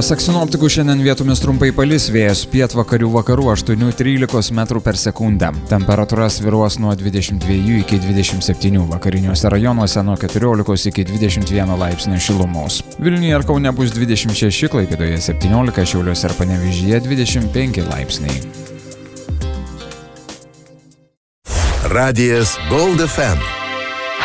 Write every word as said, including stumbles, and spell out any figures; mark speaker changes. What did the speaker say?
Speaker 1: Pasak sinoptikų, šiandien vietomis trumpai palis, vėjas pietvakarių vakarų aštuoni trylika metrų per sekundę. Temperatūra svyruos nuo dvidešimt dviejų iki dvidešimt septynių, vakariniuose rajonuose nuo keturiolikos iki dvidešimt vieno laipsnio šilumos. Vilniuje ir Kaune bus dvidešimt šeši, Klaipėdoje septyniolika, Šiauliuose ir Panevėžyje dvidešimt penki laipsniai.
Speaker 2: Radijas Gold F M.